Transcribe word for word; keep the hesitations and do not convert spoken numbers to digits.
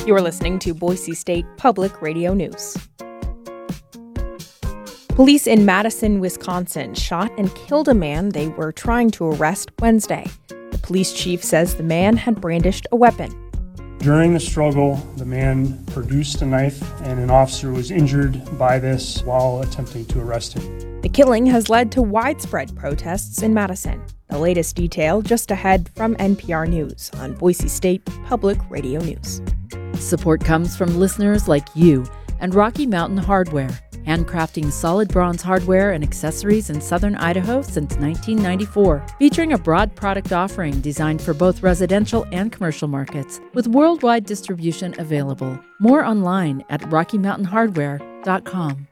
You're listening to Boise State Public Radio News. Police in Madison, Wisconsin shot and killed a man they were trying to arrest Wednesday. The police chief says the man had brandished a weapon. During the struggle, the man produced a knife and an officer was injured by this while attempting to arrest him. The killing has led to widespread protests in Madison. The latest detail just ahead from N P R News on Boise State Public Radio News. Support comes from listeners like you and Rocky Mountain Hardware, handcrafting solid bronze hardware and accessories in southern Idaho since nineteen ninety-four, featuring a broad product offering designed for both residential and commercial markets, with worldwide distribution available. More online at rocky mountain hardware dot com.